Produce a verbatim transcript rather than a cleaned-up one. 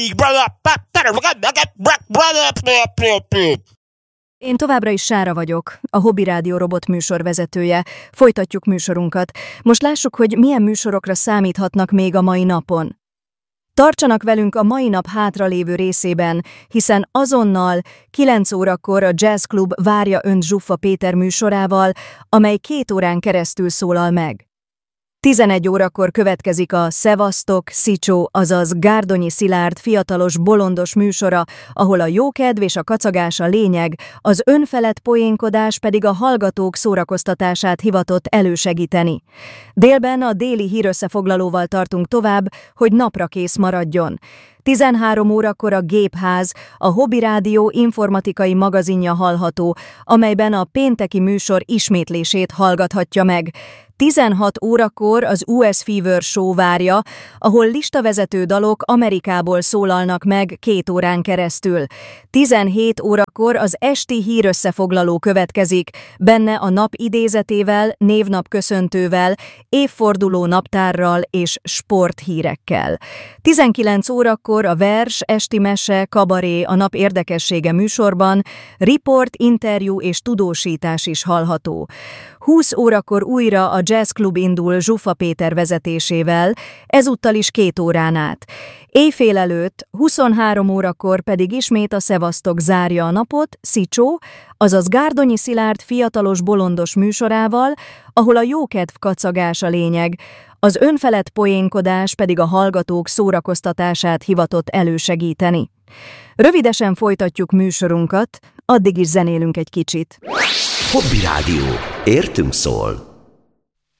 Én továbbra is Sára vagyok, a Hobby Rádió robot műsorvezetője. Folytatjuk műsorunkat. Most lássuk, hogy milyen műsorokra számíthatnak még a mai napon. Tartsanak velünk a mai nap hátralévő részében, hiszen azonnal kilenc órakor a Jazz Club várja önt Zsuffa Péter műsorával, amely két órán keresztül szólal meg. tizenegy órakor következik a Szevasztok, Szicsó, azaz Gárdonyi Szilárd fiatalos bolondos műsora, ahol a jókedv és a kacagás a lényeg, az önfelett poénkodás pedig a hallgatók szórakoztatását hivatott elősegíteni. Délben a déli hírösszefoglalóval tartunk tovább, hogy naprakész maradjon. tizenhárom órakor a Gépház, a Hobby Rádió informatikai magazinja hallható, amelyben a pénteki műsor ismétlését hallgathatja meg. tizenhat órakor az u es Fever Show várja, ahol listavezető dalok Amerikából szólalnak meg két órán keresztül. tizenhét órakor az esti hírösszefoglaló következik, benne a nap idézetével, névnap köszöntővel, évforduló naptárral és sporthírekkel. tizenkilenc órakor a vers, esti mese, kabaré, a nap érdekessége műsorban, riport, interjú és tudósítás is hallható. húsz órakor újra a Jazz Club indul Zsuffa Péter vezetésével, ezúttal is két órán át. Éjfél előtt, huszonhárom órakor pedig ismét a Szevasztok zárja a napot, Szicsó, azaz Gárdonyi Szilárd fiatalos bolondos műsorával, ahol a jókedv kacagás a lényeg, az önfelett poénkodás pedig a hallgatók szórakoztatását hivatott elősegíteni. Rövidesen folytatjuk műsorunkat, addig is zenélünk egy kicsit. Hobby Rádió. Értünk szól.